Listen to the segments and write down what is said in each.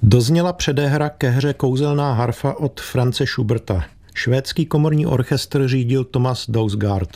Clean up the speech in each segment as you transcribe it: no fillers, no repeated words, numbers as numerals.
Dozněla předehra ke hře Kouzelná harfa od Franze Schuberta. Švédský komorní orchestr řídil Thomas Dausgaard.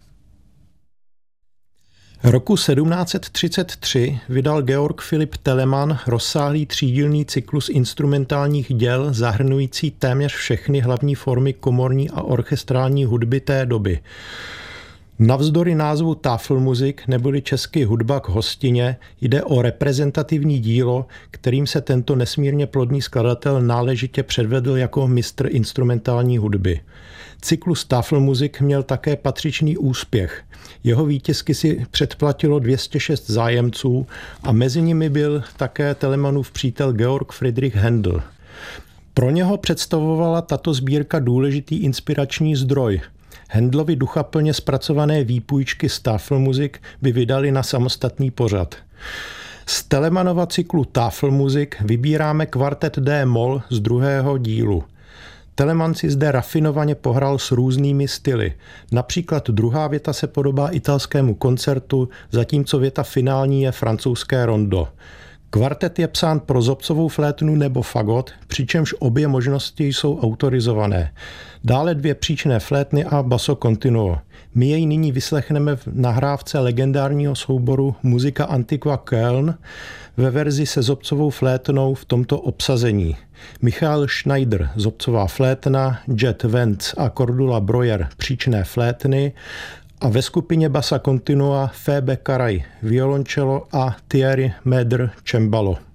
Roku 1733 vydal Georg Philipp Telemann rozsáhlý třídílný cyklus instrumentálních děl zahrnující téměř všechny hlavní formy komorní a orchestrální hudby té doby. Navzdory názvu Tafelmusik neboli česky hudba k hostině, jde o reprezentativní dílo, kterým se tento nesmírně plodný skladatel náležitě předvedl jako mistr instrumentální hudby. Cyklus Tafelmusik měl také patřičný úspěch. Jeho výtisky si předplatilo 206 zájemců a mezi nimi byl také Telemannův přítel Georg Friedrich Händel. Pro něho představovala tato sbírka důležitý inspirační zdroj. Händlovi duchaplně zpracované výpůjčky z Tafelmusik by vydali na samostatný pořad. Z Telemannova cyklu Tafelmusik vybíráme kvartet D-moll z druhého dílu. Telemann si zde rafinovaně pohrál s různými styly. Například druhá věta se podobá italskému koncertu, zatímco věta finální je francouzské rondo. Kvartet je psán pro zobcovou flétnu nebo fagot, přičemž obě možnosti jsou autorizované. Dále 2 příčné flétny a basso continuo. My jej nyní vyslechneme v nahrávce legendárního souboru Musica Antiqua Köln ve verzi se zobcovou flétnou v tomto obsazení. Michael Schneider, zobcová flétna, Jet Wentz a Cordula Breuer, příčné flétny, a ve skupině bassa continua Phoebe Caray, violoncello a Thierry Mader, cembalo.